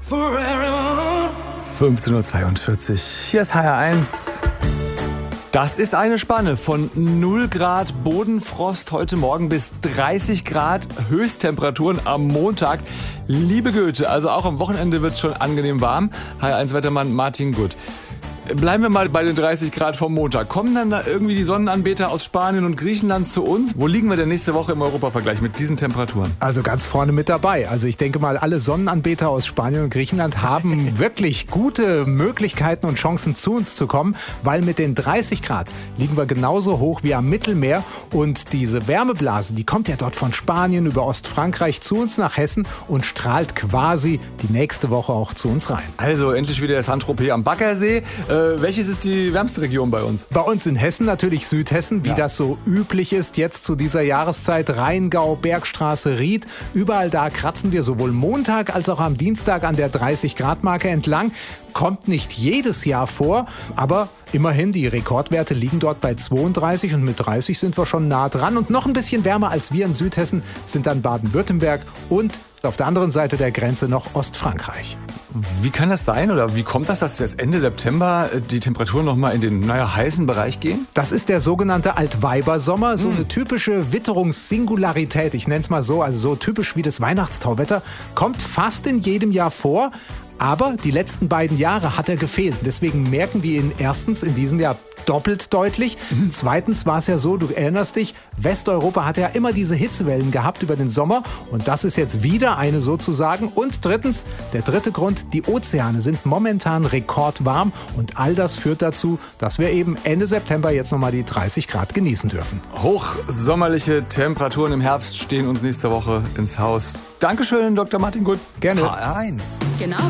15:42 Uhr. Hier ist HR1. Das ist eine Spanne von 0 Grad Bodenfrost heute Morgen bis 30 Grad Höchsttemperaturen am Montag. Liebe Goethe, also auch am Wochenende wird es schon angenehm warm. HR1-Wettermann Martin Gutt. Bleiben wir mal bei den 30 Grad vom Montag. Kommen dann da irgendwie die Sonnenanbeter aus Spanien und Griechenland zu uns? Wo liegen wir denn nächste Woche im Europavergleich mit diesen Temperaturen? Also ganz vorne mit dabei. Also ich denke mal, alle Sonnenanbeter aus Spanien und Griechenland haben wirklich gute Möglichkeiten und Chancen zu uns zu kommen, weil mit den 30 Grad liegen wir genauso hoch wie am Mittelmeer und diese Wärmeblase, die kommt ja dort von Spanien über Ostfrankreich zu uns nach Hessen und strahlt quasi die nächste Woche auch zu uns rein. Also endlich wieder Saint-Tropez am Baggersee. Welches ist die wärmste Region bei uns? Bei uns in Hessen natürlich Südhessen, wie das so üblich ist jetzt zu dieser Jahreszeit. Rheingau, Bergstraße, Ried, überall da kratzen wir sowohl Montag als auch am Dienstag an der 30-Grad-Marke entlang. Kommt nicht jedes Jahr vor, aber immerhin, die Rekordwerte liegen dort bei 32 und mit 30 sind wir schon nah dran. Und noch ein bisschen wärmer als wir in Südhessen sind dann Baden-Württemberg und auf der anderen Seite der Grenze noch Ostfrankreich. Wie kann das sein oder wie kommt das, dass jetzt Ende September die Temperaturen noch mal in den heißen Bereich gehen? Das ist der sogenannte Altweibersommer, so eine typische Witterungssingularität, ich nenne es mal so, also so typisch wie das Weihnachtstauwetter, kommt fast in jedem Jahr vor. Aber die letzten beiden Jahre hat er gefehlt. Deswegen merken wir ihn erstens in diesem Jahr doppelt deutlich. Zweitens war es ja so, du erinnerst dich, Westeuropa hat ja immer diese Hitzewellen gehabt über den Sommer. Und das ist jetzt wieder eine sozusagen. Und drittens, der dritte Grund, die Ozeane sind momentan rekordwarm. Und all das führt dazu, dass wir eben Ende September jetzt nochmal die 30 Grad genießen dürfen. Hochsommerliche Temperaturen im Herbst stehen uns nächste Woche ins Haus. Dankeschön, Dr. Martin Gutt. Gerne. HR1. Genau.